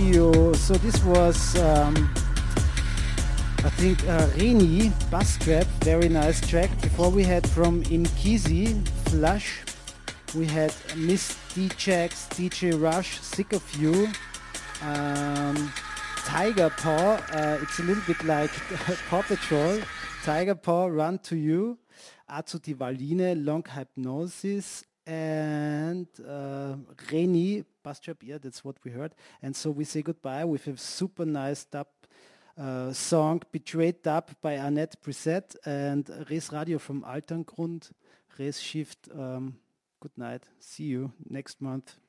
Radio. So this was, I think, Reni, Bass Trap, very nice track. Before we had from Inkizi, Flush. We had Miss D-Jax, DJ Rush, Sick of You. Tiger Paw, it's a little bit like Paw Patrol. Tiger Paw, Run to You. Azuti Valine, Long Hypnosis. And Reni, Bass Trap, yeah, that's what we heard. And so we say goodbye with a super nice dub song, Betrayed Dub by Annette Brissett and Res Radio from Alterngrund. Res Shift, good night. See you next month.